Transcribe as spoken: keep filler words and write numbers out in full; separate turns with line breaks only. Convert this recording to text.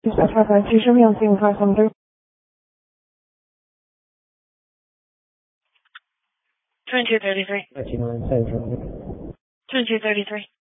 Dispatch five five two, show me on scene five seven three. twenty-two thirty-three. twenty-two thirty-three.